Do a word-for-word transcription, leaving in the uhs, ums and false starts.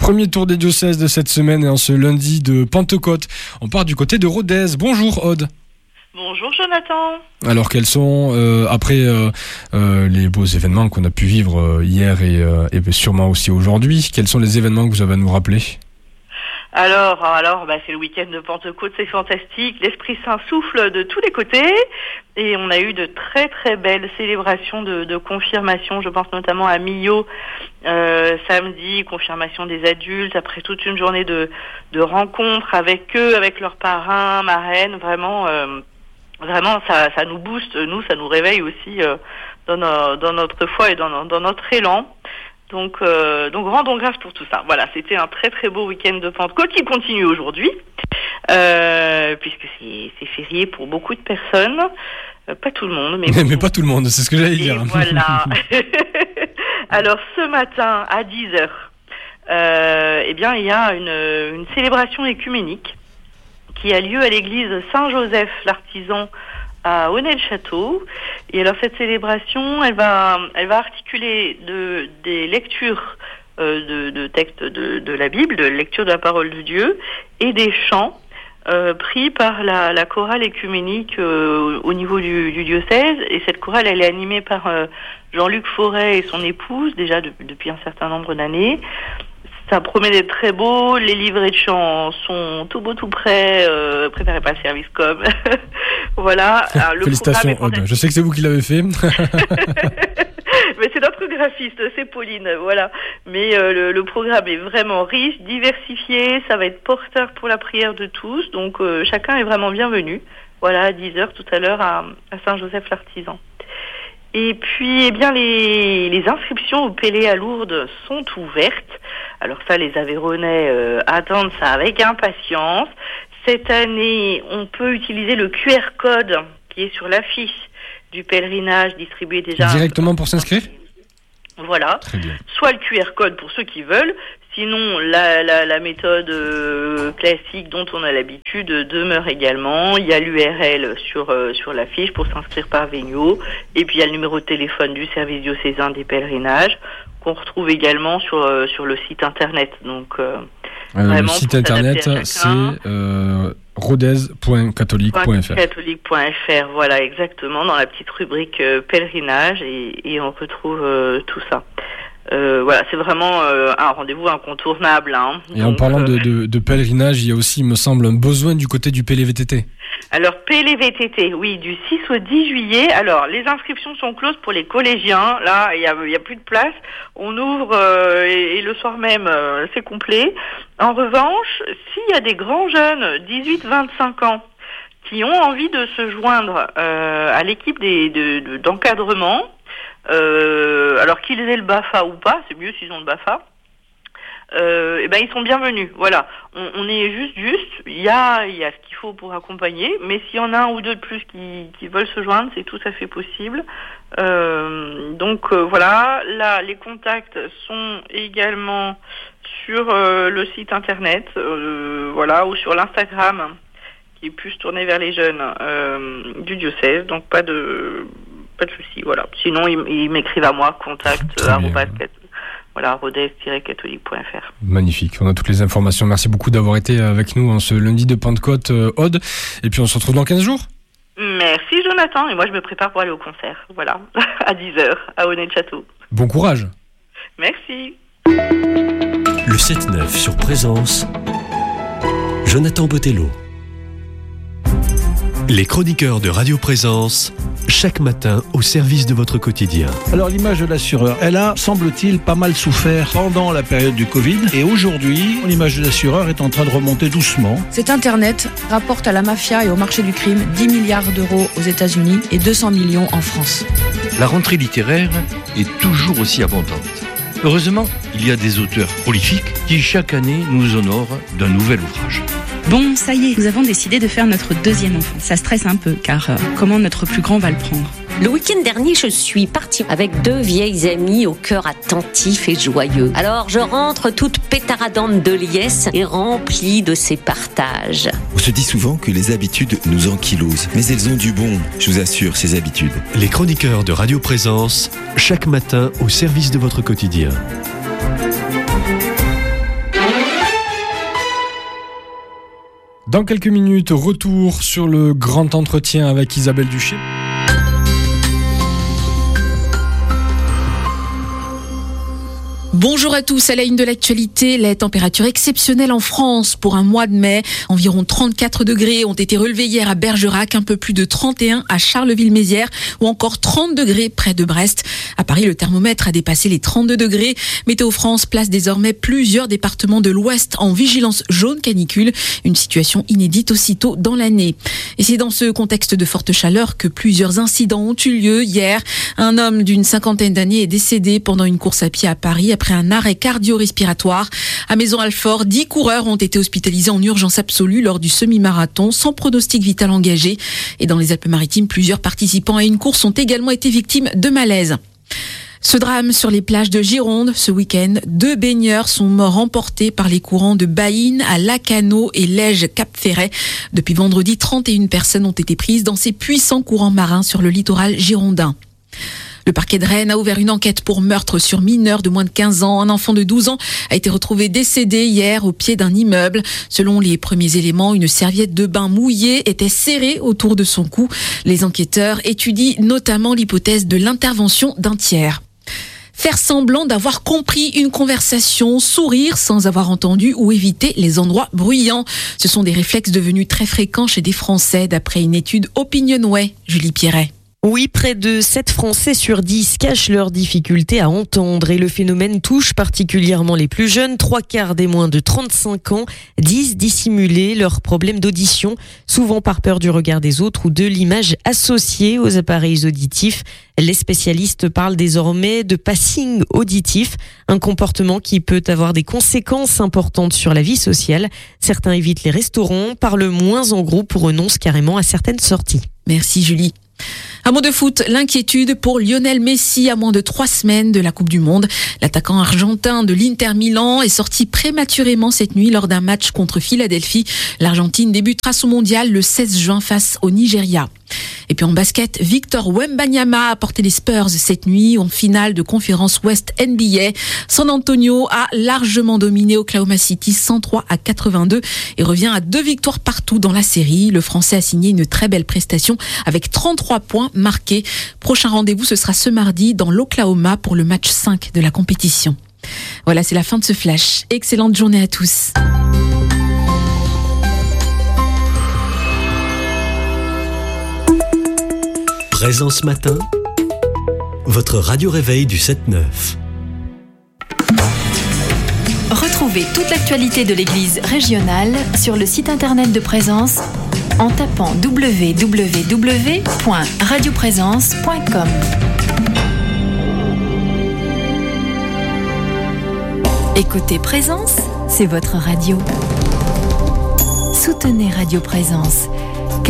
Premier tour des diocèses de cette semaine et en ce lundi de Pentecôte. On part du côté de Rodez. Bonjour Aude. Bonjour Jonathan. Alors quels sont, euh, après euh, euh, les beaux événements qu'on a pu vivre euh, hier et, euh, et sûrement aussi aujourd'hui, quels sont les événements que vous avez à nous rappeler ? Alors, alors bah, c'est le week-end de Pentecôte, c'est fantastique. L'Esprit Saint souffle de tous les côtés et on a eu de très très belles célébrations de, de confirmation. Je pense notamment à Millau, euh, samedi, confirmation des adultes, après toute une journée de, de rencontres avec eux, avec leurs parrains, marraines. Vraiment, euh, vraiment ça, ça nous booste, nous, ça nous réveille aussi euh, dans, nos, dans notre foi et dans, dans notre élan. Donc, euh, donc rendons grâce pour tout ça. Voilà, c'était un très très beau week-end de Pentecôte qui continue aujourd'hui, euh, puisque c'est, c'est férié pour beaucoup de personnes, euh, pas tout le monde, mais, mais pas tout le monde, c'est ce que j'allais dire. Et voilà. Alors ce matin à dix heures, euh, eh bien il y a une, une célébration écuménique qui a lieu à l'église Saint-Joseph l'Artisan à Aunay-le-Château. Et alors cette célébration, elle va, elle va articuler de, des lectures euh, de, de textes de, de la Bible, de lecture de la parole de Dieu, et des chants euh, pris par la, la chorale écuménique euh, au niveau du, du diocèse. Et cette chorale, elle est animée par euh, Jean-Luc Forêt et son épouse, déjà de, depuis un certain nombre d'années. Ça promet d'être très beau, les livrets de chants sont tout beau tout prêts, euh, préparés par le service com. Voilà. Alors, le Félicitations Aude, je sais que c'est vous qui l'avez fait. Mais c'est notre graphiste, c'est Pauline, voilà. Mais euh, le, le programme est vraiment riche, diversifié, ça va être porteur pour la prière de tous, donc euh, chacun est vraiment bienvenu. Voilà, à dix heures tout à l'heure à, à Saint-Joseph l'Artisan. Et puis, eh bien, les, les inscriptions au Pélé à Lourdes sont ouvertes. Alors ça, les Aveyronnais euh, attendent ça avec impatience. Cette année, on peut utiliser le Q R code qui est sur l'affiche du pèlerinage distribué déjà. Directement pour s'inscrire ? Voilà. Soit le Q R code pour ceux qui veulent. Sinon, la, la, la méthode euh, classique dont on a l'habitude euh, demeure également. Il y a l'U R L sur euh, sur la fiche pour s'inscrire par Vénio. Et puis il y a le numéro de téléphone du service diocésain des pèlerinages qu'on retrouve également sur euh, sur le site internet. Donc euh, euh, vraiment, le site internet c'est euh, rodez point catholique point f r. catholique point f r, voilà, exactement, dans la petite rubrique euh, pèlerinage et, et on retrouve euh, tout ça. Euh, voilà, c'est vraiment euh, un rendez-vous incontournable. Hein. Et donc, en parlant de, de, de pèlerinage, il y a aussi, il me semble, un besoin du côté du P L V T T. Alors, P L V T T, oui, du six au dix juillet. Alors, les inscriptions sont closes pour les collégiens. Là, il y a, il y a plus de place. On ouvre euh, et, et le soir même, euh, c'est complet. En revanche, s'il y a des grands jeunes, dix-huit à vingt-cinq ans, qui ont envie de se joindre euh, à l'équipe des, de, de, d'encadrement, Euh, alors qu'ils aient le B A F A ou pas, c'est mieux s'ils ont le B A F A, euh, et ben ils sont bienvenus. Voilà, on, on est juste juste, il y a, il y a ce qu'il faut pour accompagner, mais s'il y en a un ou deux de plus qui, qui veulent se joindre, c'est tout à fait possible. Euh, donc euh, voilà, là les contacts sont également sur euh, le site internet, euh, voilà, ou sur l'Instagram qui est plus tourné vers les jeunes euh, du diocèse, donc pas de Pas de souci, voilà. Sinon, ils, ils m'écrivent à moi, contact, arobase, voilà, rodez tiret catholique point f r. Magnifique, on a toutes les informations. Merci beaucoup d'avoir été avec nous en ce lundi de Pentecôte, euh, Aude. Et puis on se retrouve dans quinze jours. Merci Jonathan, et moi je me prépare pour aller au concert, voilà, à dix heures, à Aunay-le-Château. Bon courage. Merci. Le sept neuf sur Présence, Jonathan Botello. Les chroniqueurs de Radio Présence, chaque matin au service de votre quotidien. Alors l'image de l'assureur, elle a, semble-t-il, pas mal souffert pendant la période du Covid. Et aujourd'hui, l'image de l'assureur est en train de remonter doucement. Cet Internet rapporte à la mafia et au marché du crime dix milliards d'euros aux États-Unis et deux cents millions en France. La rentrée littéraire est toujours aussi abondante. Heureusement, il y a des auteurs prolifiques qui chaque année nous honorent d'un nouvel ouvrage. Bon, ça y est, nous avons décidé de faire notre deuxième enfant. Ça stresse un peu, car euh, comment notre plus grand va le prendre ? Le week-end dernier, je suis partie avec deux vieilles amies au cœur attentif et joyeux. Alors, je rentre toute pétaradante de liesse et remplie de ces partages. On se dit souvent que les habitudes nous ankylosent, mais elles ont du bon, je vous assure, ces habitudes. Les chroniqueurs de Radio Présence, chaque matin au service de votre quotidien. Dans quelques minutes, retour sur le grand entretien avec Isabelle Duché. Bonjour à tous, à la une de l'actualité, les températures exceptionnelles en France pour un mois de mai. Environ trente-quatre degrés ont été relevés hier à Bergerac, un peu plus de trente et un à Charleville-Mézières ou encore trente degrés près de Brest. À Paris, le thermomètre a dépassé les trente-deux degrés. Météo France place désormais plusieurs départements de l'Ouest en vigilance jaune canicule, une situation inédite aussitôt dans l'année. Et c'est dans ce contexte de forte chaleur que plusieurs incidents ont eu lieu hier. Un homme d'une cinquantaine d'années est décédé pendant une course à pied à Paris après un arrêt cardio-respiratoire. À Maison-Alfort, dix coureurs ont été hospitalisés en urgence absolue lors du semi-marathon sans pronostic vital engagé. Et dans les Alpes-Maritimes, plusieurs participants à une course ont également été victimes de malaise. Ce drame sur les plages de Gironde, ce week-end, deux baigneurs sont morts emportés par les courants de Baïne à Lacano et Lège-Cap-Ferret. Depuis vendredi, trente et une personnes ont été prises dans ces puissants courants marins sur le littoral girondin. Le parquet de Rennes a ouvert une enquête pour meurtre sur mineur de moins de quinze ans. Un enfant de douze ans a été retrouvé décédé hier au pied d'un immeuble. Selon les premiers éléments, une serviette de bain mouillée était serrée autour de son cou. Les enquêteurs étudient notamment l'hypothèse de l'intervention d'un tiers. Faire semblant d'avoir compris une conversation, sourire sans avoir entendu ou éviter les endroits bruyants. Ce sont des réflexes devenus très fréquents chez des Français, d'après une étude Opinionway. Julie Pierret. Oui, près de sept Français sur dix cachent leur difficulté à entendre et le phénomène touche particulièrement les plus jeunes. Trois quarts des moins de trente-cinq ans disent dissimuler leurs problèmes d'audition, souvent par peur du regard des autres ou de l'image associée aux appareils auditifs. Les spécialistes parlent désormais de passing auditif, un comportement qui peut avoir des conséquences importantes sur la vie sociale. Certains évitent les restaurants, parlent moins en groupe ou renoncent carrément à certaines sorties. Merci Julie. Un mot de foot, l'inquiétude pour Lionel Messi à moins de trois semaines de la Coupe du Monde. L'attaquant argentin de l'Inter Milan est sorti prématurément cette nuit lors d'un match contre Philadelphie. L'Argentine débutera son mondial le seize juin face au Nigeria. Et puis en basket, Victor Wembanyama a porté les Spurs cette nuit en finale de conférence Ouest N B A. San Antonio a largement dominé Oklahoma City cent trois à quatre-vingt-deux et revient à deux victoires partout dans la série. Le Français a signé une très belle prestation avec trente-trois points marqués. Prochain rendez-vous, ce sera ce mardi dans l'Oklahoma pour le match cinq de la compétition. Voilà, c'est la fin de ce flash. Excellente journée à tous. Présence Matin, votre radio-réveil du sept neuf. Retrouvez toute l'actualité de l'Église régionale sur le site internet de Présence en tapant w w w point radio présence point com. Écoutez Présence, c'est votre radio. Soutenez Radio Présence.